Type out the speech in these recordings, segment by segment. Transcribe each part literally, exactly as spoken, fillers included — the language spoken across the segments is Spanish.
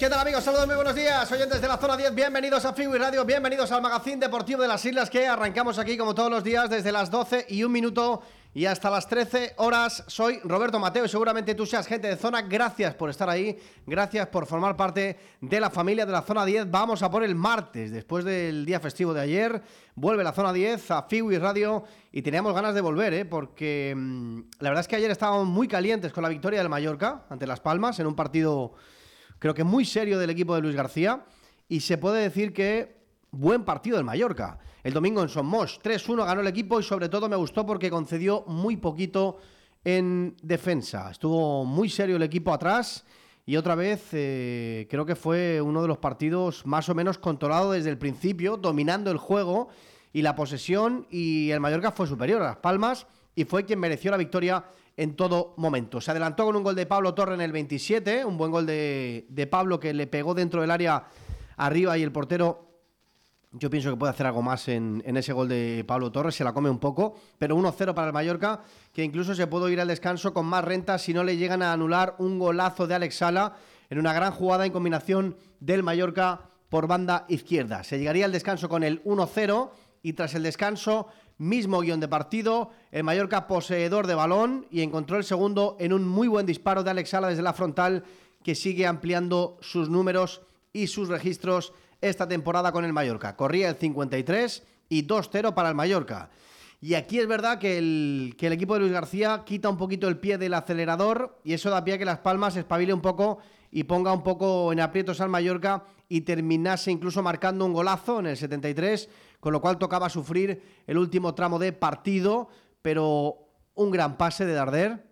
¿Qué tal, amigos? Saludos, muy buenos días, oyentes de la Zona diez, bienvenidos a Fiwi Radio, bienvenidos al Magazín Deportivo de las Islas, que arrancamos aquí como todos los días desde las doce y un minuto y hasta las trece horas. Soy Roberto Mateo y seguramente tú seas gente de Zona. Gracias por estar ahí, gracias por formar parte de la familia de la Zona diez. Vamos a por el martes, después del día festivo de ayer, vuelve la Zona diez a Fiwi Radio y teníamos ganas de volver, ¿eh? porque mmm, la verdad es que ayer estábamos muy calientes con la victoria del Mallorca ante Las Palmas en un partido, creo que muy serio, del equipo de Luis García, y se puede decir que buen partido del Mallorca. El domingo en Son Moix, tres uno ganó el equipo y sobre todo me gustó porque concedió muy poquito en defensa. Estuvo muy serio el equipo atrás y otra vez eh, creo que fue uno de los partidos más o menos controlado desde el principio, dominando el juego y la posesión, y el Mallorca fue superior a Las Palmas y fue quien mereció la victoria en todo momento. Se adelantó con un gol de Pablo Torre en el veintisiete, un buen gol de, de Pablo que le pegó dentro del área arriba, y el portero, yo pienso que puede hacer algo más en, en ese gol de Pablo Torres, se la come un poco, pero uno cero para el Mallorca, que incluso se puede ir al descanso con más renta si no le llegan a anular un golazo de Alex Sala en una gran jugada en combinación del Mallorca por banda izquierda. Se llegaría al descanso con el uno cero y tras el descanso, mismo guión de partido, el Mallorca poseedor de balón y encontró el segundo en un muy buen disparo de Alex Sala desde la frontal, que sigue ampliando sus números y sus registros esta temporada con el Mallorca. Corría el cincuenta y tres y dos cero para el Mallorca. Y aquí es verdad que el, que el equipo de Luis García quita un poquito el pie del acelerador y eso da pie a que Las Palmas espabile un poco y ponga un poco en aprietos al Mallorca y terminase incluso marcando un golazo en el setenta y tres, con lo cual tocaba sufrir el último tramo de partido, pero un gran pase de Darder,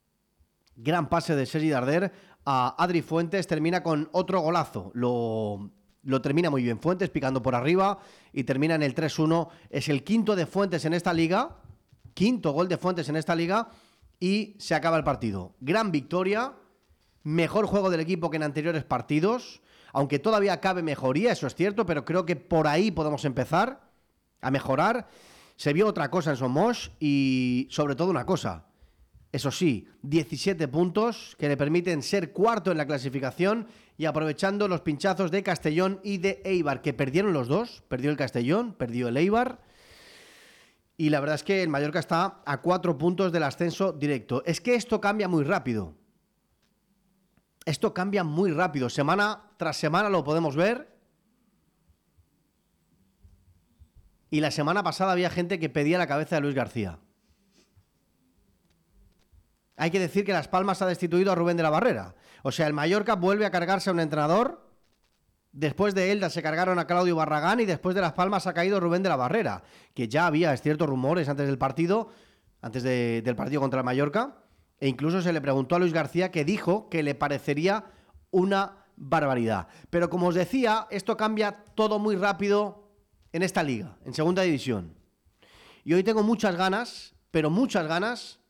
gran pase de Sergi Darder a Adri Fuentes, termina con otro golazo. Lo... Lo termina muy bien Fuentes, picando por arriba, y termina en el tres uno. Es el quinto de Fuentes en esta liga, quinto gol de Fuentes en esta liga, y se acaba el partido. Gran victoria, mejor juego del equipo que en anteriores partidos, aunque todavía cabe mejoría, eso es cierto, pero creo que por ahí podemos empezar a mejorar. Se vio otra cosa en Son Moix y sobre todo una cosa. Eso sí, diecisiete puntos que le permiten ser cuarto en la clasificación y aprovechando los pinchazos de Castellón y de Eibar, que perdieron los dos. Perdió el Castellón, perdió el Eibar. Y la verdad es que el Mallorca está a cuatro puntos del ascenso directo. Es que esto cambia muy rápido. Esto cambia muy rápido. Semana tras semana lo podemos ver. Y la semana pasada había gente que pedía la cabeza de Luis García. Hay que decir que Las Palmas ha destituido a Rubén de la Barrera. O sea, el Mallorca vuelve a cargarse a un entrenador. Después de Elda se cargaron a Claudio Barragán y después de Las Palmas ha caído Rubén de la Barrera, que ya había, es cierto, rumores antes del partido, antes de, del partido contra el Mallorca, e incluso se le preguntó a Luis García, que dijo que le parecería una barbaridad. Pero como os decía, esto cambia todo muy rápido en esta liga, en segunda división. Y hoy tengo muchas ganas, pero muchas ganas,